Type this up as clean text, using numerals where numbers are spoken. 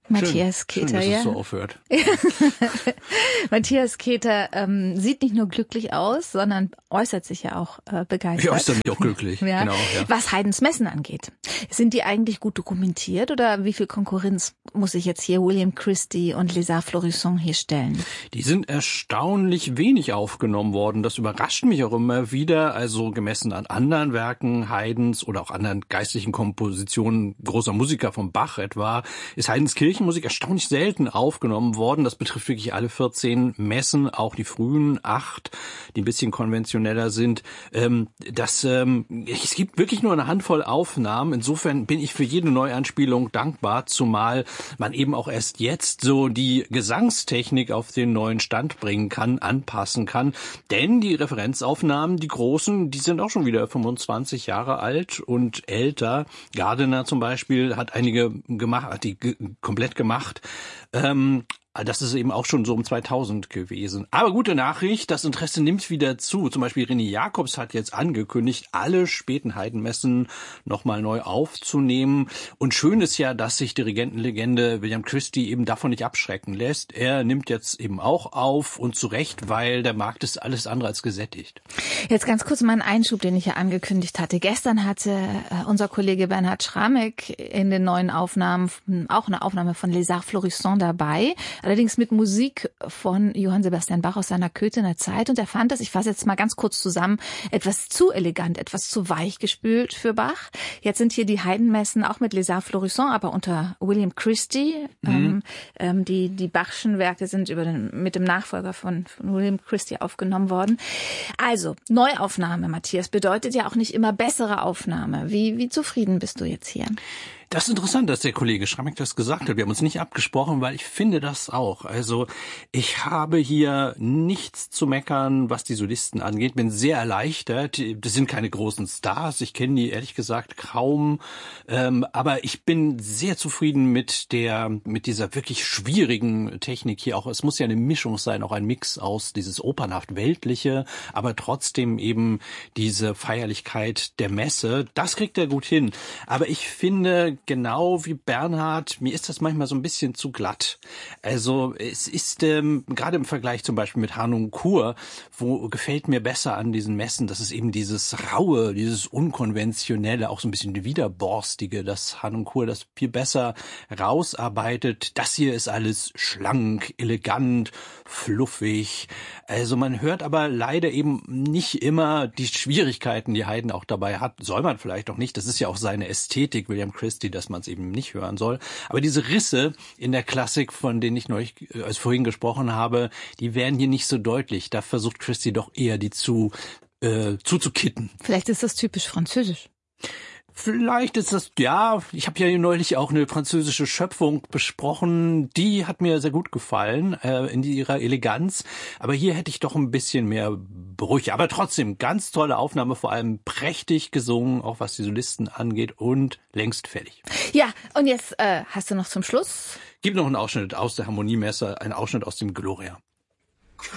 Matthias Keter, schön, dass ja. es so aufhört. Matthias Keter sieht nicht nur glücklich aus, sondern äußert sich ja auch begeistert. Ich äußere mich auch glücklich, ja. genau. Ja. Was Haydns Messen angeht, sind die eigentlich gut dokumentiert oder wie viel Konkurrenz muss sich jetzt hier William Christie und Les Arts Florissants hier stellen? Die sind erstaunlich wenig aufgenommen worden. Das überrascht mich auch immer wieder. Also gemessen an anderen Werken Haydns oder auch anderen geistlichen Kompositionen großer Musiker von Bach etwa, ist Haydns Kirchenmusik erstaunlich selten aufgenommen worden. Das betrifft wirklich alle 14 Messen, auch die frühen 8, die ein bisschen konventioneller sind. Es gibt wirklich nur eine Handvoll Aufnahmen. Insofern bin ich für jede Neuanspielung dankbar, zumal man eben auch erst jetzt so die Gesangstechnik auf den neuen Stand bringen kann, anpassen kann. Denn die Referenzaufnahmen, die großen, die sind auch schon wieder 25 Jahre alt und älter. Gardiner zum Beispiel hat einige gemacht, hat die komplett gemacht. Das ist eben auch schon so um 2000 gewesen. Aber gute Nachricht, das Interesse nimmt wieder zu. Zum Beispiel René Jacobs hat jetzt angekündigt, alle späten Haydn-Messen nochmal neu aufzunehmen. Und schön ist ja, dass sich Dirigentenlegende William Christie eben davon nicht abschrecken lässt. Er nimmt jetzt eben auch auf und zu Recht, weil der Markt ist alles andere als gesättigt. Jetzt ganz kurz mal einen Einschub, den ich ja angekündigt hatte. Gestern hatte unser Kollege Bernhard Schramek in den neuen Aufnahmen auch eine Aufnahme von Les Arts Florissants dabei. Allerdings mit Musik von Johann Sebastian Bach aus seiner Köthener Zeit. Und er fand das, ich fasse jetzt mal ganz kurz zusammen, etwas zu elegant, etwas zu weich gespült für Bach. Jetzt sind hier die Haydn-Messen auch mit Les Arts Florissants, aber unter William Christie. Die Bachschen Werke sind mit dem Nachfolger von William Christie aufgenommen worden. Also, Neuaufnahme, Matthias, bedeutet ja auch nicht immer bessere Aufnahme. Wie zufrieden bist du jetzt hier? Das ist interessant, dass der Kollege Schramek das gesagt hat. Wir haben uns nicht abgesprochen, weil ich finde das auch. Also ich habe hier nichts zu meckern, was die Solisten angeht. Bin sehr erleichtert. Das sind keine großen Stars. Ich kenne die ehrlich gesagt kaum. Aber ich bin sehr zufrieden mit dieser wirklich schwierigen Technik hier auch. Es muss ja eine Mischung sein, auch ein Mix aus dieses opernhaft Weltliche, aber trotzdem eben diese Feierlichkeit der Messe. Das kriegt er gut hin. Aber ich finde, genau wie Bernhard, mir ist das manchmal so ein bisschen zu glatt. Also es ist gerade im Vergleich zum Beispiel mit Harnoncourt, wo gefällt mir besser an diesen Messen, dass es eben dieses Raue, dieses Unkonventionelle, auch so ein bisschen Widerborstige, dass Harnoncourt das viel besser rausarbeitet. Das hier ist alles schlank, elegant, fluffig. Also man hört aber leider eben nicht immer die Schwierigkeiten, die Haydn auch dabei hat. Soll man vielleicht auch nicht. Das ist ja auch seine Ästhetik, William Christie, dass man es eben nicht hören soll. Aber diese Risse in der Klassik, von denen ich vorhin gesprochen habe, die werden hier nicht so deutlich. Da versucht Christie doch eher die zuzukitten. Vielleicht ist das typisch französisch. Vielleicht ist das, ja, ich habe ja hier neulich auch eine französische Schöpfung besprochen, die hat mir sehr gut gefallen, in ihrer Eleganz, aber hier hätte ich doch ein bisschen mehr Brüche, aber trotzdem, ganz tolle Aufnahme, vor allem prächtig gesungen, auch was die Solisten angeht und längst fertig. Ja, und jetzt hast du noch zum Schluss? Gibt noch einen Ausschnitt aus der Harmoniemesse, einen Ausschnitt aus dem Gloria.